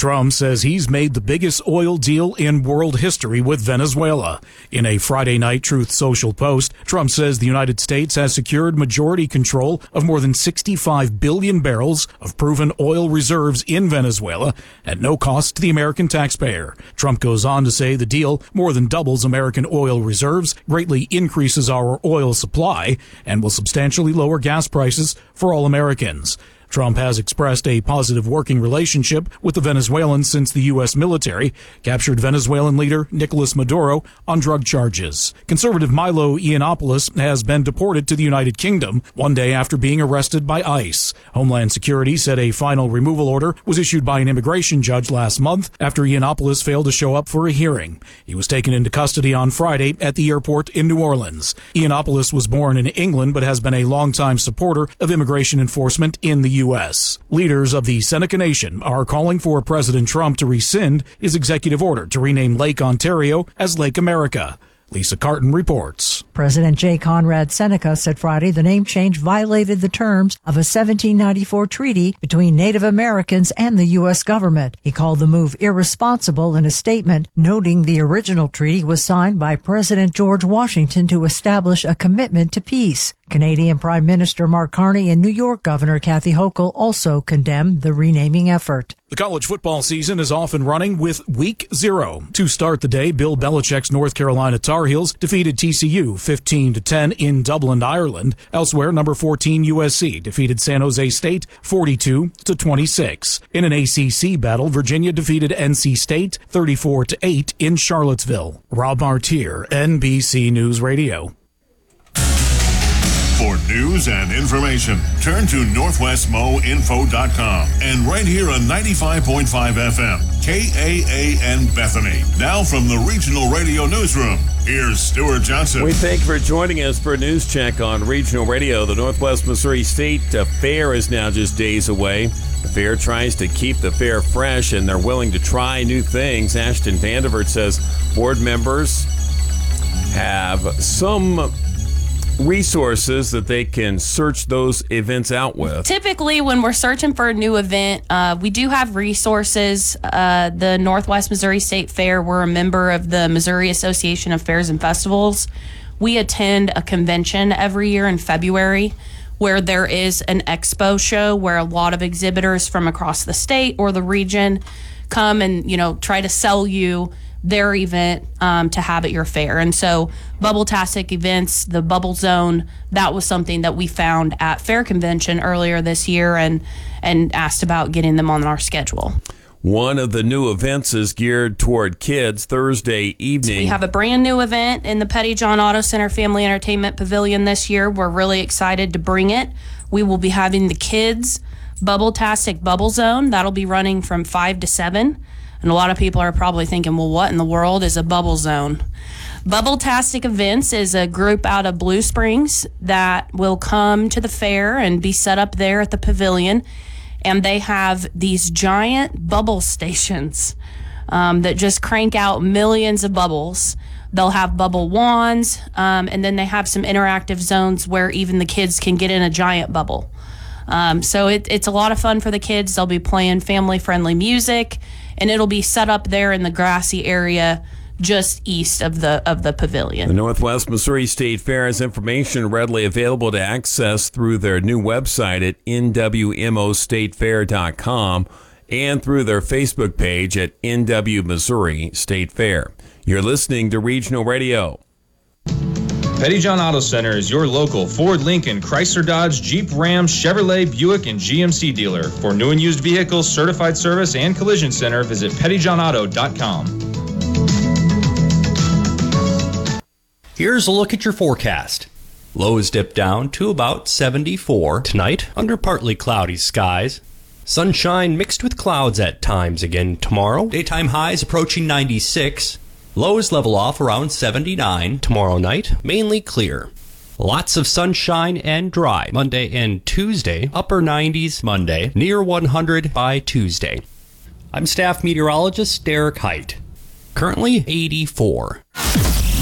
Trump says he's made the biggest oil deal in world history with Venezuela. In a Friday night Truth Social post, Trump says the United States has secured majority control of more than 65 billion barrels of proven oil reserves in Venezuela at no cost to the American taxpayer. Trump goes on to say the deal more than doubles American oil reserves, greatly increases our oil supply, and will substantially lower gas prices for all Americans. Trump has expressed a positive working relationship with the Venezuelans since the U.S. military captured Venezuelan leader Nicolas Maduro on drug charges. Conservative Milo Yiannopoulos has been deported to the United Kingdom one day after being arrested by ICE. Homeland Security said a final removal order was issued by an immigration judge last month after Yiannopoulos failed to show up for a hearing. He was taken into custody on Friday at the airport in New Orleans. Yiannopoulos was born in England but has been a longtime supporter of immigration enforcement in the U.S. Leaders of the Seneca Nation are calling for President Trump to rescind his executive order to rename Lake Ontario as Lake America. Lisa Carton reports. President J. Conrad Seneca said Friday the name change violated the terms of a 1794 treaty between Native Americans and the U.S. government. He called the move irresponsible in a statement, noting the original treaty was signed by President George Washington to establish a commitment to peace. Canadian Prime Minister Mark Carney and New York Governor Kathy Hochul also condemned the renaming effort. The college football season is off and running with Week 0. To start the day, Bill Belichick's North Carolina Tar Heels defeated TCU 15-10 in Dublin, Ireland. Elsewhere, number 14 USC defeated San Jose State 42-26. In an ACC battle, Virginia defeated NC State 34-8 in Charlottesville. Rob Martier, NBC News Radio. For news and information, turn to NorthwestMoInfo.com and right here on 95.5 FM, KAAN Bethany. Now from the Regional Radio Newsroom, here's Stuart Johnson. We thank you for joining us for a news check on Regional Radio. The Northwest Missouri State Fair is now just days away. The fair tries to keep the fair fresh, and they're willing to try new things. Ashton Vandevert says board members have some resources that they can search those events out with. Typically, when we're searching for a new event, we do have resources. The Northwest Missouri State Fair, we're a member of the Missouri Association of Fairs and Festivals. We attend a convention every year in February where there is an expo show where a lot of exhibitors from across the state or the region come and, try to sell you their event to have at your fair. And so Bubble-tastic events, the Bubble Zone, that was something that we found at Fair Convention earlier this year and asked about getting them on our schedule. One of the new events is geared toward kids Thursday evening. We have a brand new event in the Petty John Auto Center Family Entertainment Pavilion this year. We're really excited to bring it. We will be having the kids Bubble-tastic Bubble Zone. That'll be running from 5 to 7. And a lot of people are probably thinking, well, what in the world is a Bubble Zone? Bubble-tastic Events is a group out of Blue Springs that will come to the fair and be set up there at the pavilion. And they have these giant bubble stations that just crank out millions of bubbles. They'll have bubble wands, and then they have some interactive zones where even the kids can get in a giant bubble. So it's a lot of fun for the kids. They'll be playing family-friendly music, and it'll be set up there in the grassy area just east of the pavilion. The Northwest Missouri State Fair has information readily available to access through their new website at nwmostatefair.com and through their Facebook page at NW Missouri State Fair. You're listening to Regional Radio. Petty John Auto Center is your local Ford, Lincoln, Chrysler, Dodge, Jeep, Ram, Chevrolet, Buick, and GMC dealer. For new and used vehicles, certified service, and collision center, visit pettyjohnauto.com. Here's a look at your forecast. Lows dip down to about 74 tonight under partly cloudy skies. Sunshine mixed with clouds at times again tomorrow. Daytime highs approaching 96. Lows level off around 79 tomorrow night, mainly clear. Lots of sunshine and dry Monday and Tuesday, upper 90s Monday, near 100 by Tuesday. I'm staff meteorologist Derek Height. Currently 84.